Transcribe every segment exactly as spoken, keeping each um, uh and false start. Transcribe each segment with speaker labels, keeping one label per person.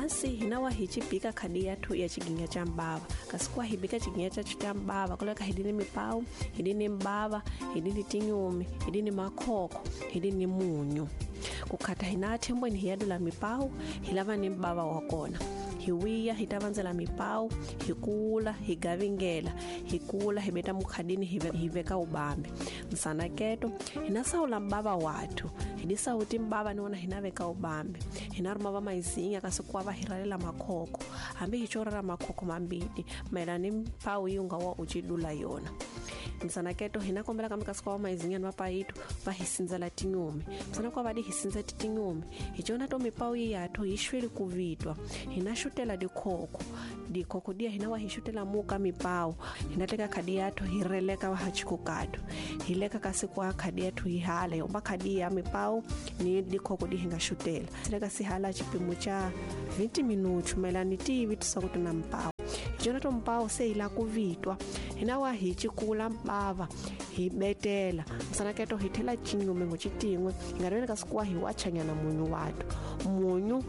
Speaker 1: nyasi hinawa hichipika khadi yathu ya chiginya cha mbava kasi kwa hibika chiginya cha cha mbava kuleka hidini mipau hidini mbava hidini tinyumi hidini makhoko hidini munyu kukhata hinathembwe ni hiyadula mipau hilava ni mbava wakona hiwiya hitavanzela mipau hikula higavingela hikula hibeta mukhadini hiveka ubambe msana keto hinasaula mbava watu hidisa uti mbava niona hinaveka ubambe hinaruma va maizinga kasi kuwa hiralela makhoko hambi hichorera makhoko mambidi maela ni mpau yunga wa uchidula yona msana keto hinakombela kama kasi kuwa maizinga nwa paitu va hisinzela tinyumi msana kuwa vadi hisinze tinyumi hichona to mipau yiyatho hishweli kuvitwa hinashutela dikhoko dikhoko dia hinawa hishutela muka mipau hinateka khadi yatho hireleka wa hachikukatu hileka kasi kwa khadi yatho hihala yomba khadi ya mipau ni dikhoko di hingashutela sileka sihala chipimo cha twenty minutos melani tivi tusakuti na mpau hichona to mpau se ila kuvitwa hinawa hichikula mbava hibetela msana keto hitela chinyume ngochitingwe ngarwele kasikuwa hiwachanyana munyu watu munyu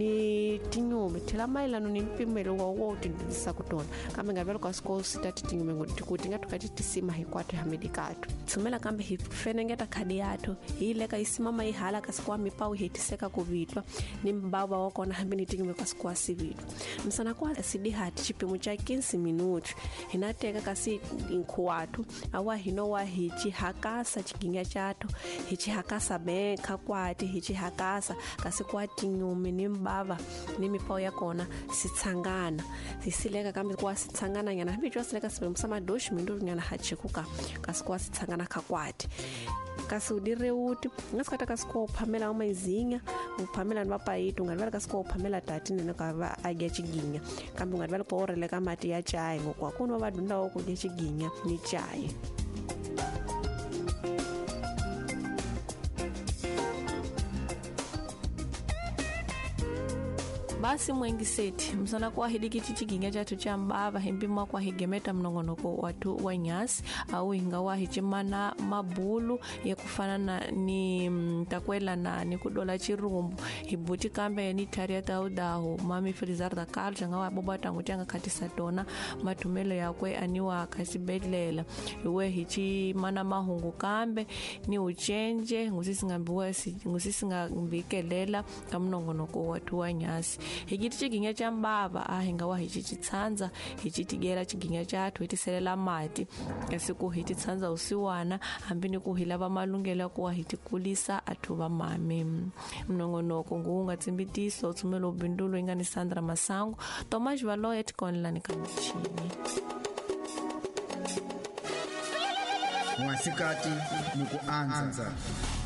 Speaker 1: ni tinyume thela mailano ni mpimelo wa woti ndisa kutona kama ngavelo kasiko sitati tinyume ngoti nga tukati tisima hikwatu hamedikatu tsumela kambe hifenengeta khadi yathu hileka isimama ihala kasikuwa mipau hitiseka kuvitwa ni mbaba wakona hambi ni tinyume kasikuwa sivitwa msana kwa sidi hati chipimo cha fifteen minutos hinateka kasi inkuwatu awa hinowa hichi hakasa chiginya chathu hichi hakasa bekha kwati hichi hakasa kasi kwa tinyumi ni mbava ni mipau yakona sitsangana sisileka kambe kwa sitsangana nyana hambi jwa sileka sibemsama doshi mindu nyana hachikuka kasi kwa sitsangana kakwati kasi udire uti ngasikata kasi kwa uphamela umaizinya uphamela nvapaitu ngalivale kasi kwa uphamela tati nene kava agya chiginya kambe ngalivale kwa oreleka mati ya chai ngokwa kuno vadunda wako gya chiginya ni chai basi mwengiseti msana kwa hidikiti chiginya chatu cha mbava himpima kwa higemeta mnongonoko watu wa nyasi au ingawa hichimana mabulu ya kufanana ni takwela na ni kudola chirumbu hibuti kambe ni taria taudaho mami frizar da kalja ngawa boba tangu changa katisa tona matumele yakwe aniwa kasibedlela iwe hichi mana mahungu kambe ni uchenje ngusisi ngambiwa ngusisi ngambikelela kamnongonoko watu wa nyasi higiti chiginya cha mbava ahingawa hichi chitsanza hichi tigera chiginya chathu hitiselela mati kasiku hiti tsanza usiwana hambini kuhilava malungela kuwa hiti kulisa athuva mami mnongonoko nguunga tsimbitiso tsumelo bindulo ingani Sandra Masango Tomas Valo etkonlani kamchini
Speaker 2: mwasikati ni kuanza